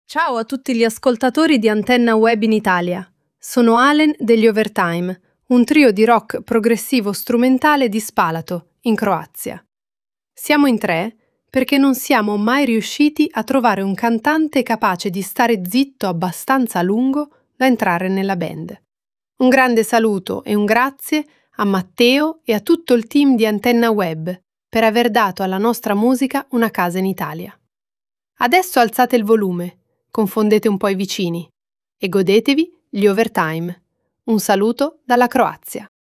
Ciao a tutti gli ascoltatori di Antenna Web in Italia. Sono Alen degli Overtime, un trio di rock progressivo strumentale di Spalato, in Croazia. Siamo in tre perché non siamo mai riusciti a trovare un cantante capace di stare zitto abbastanza a lungo da entrare nella band. Un grande saluto e un grazie a Matteo e a tutto il team di Antenna Web per aver dato alla nostra musica una casa in Italia. Adesso alzate il volume, confondete un po' i vicini e godetevi gli Overtime. Un saluto dalla Croazia.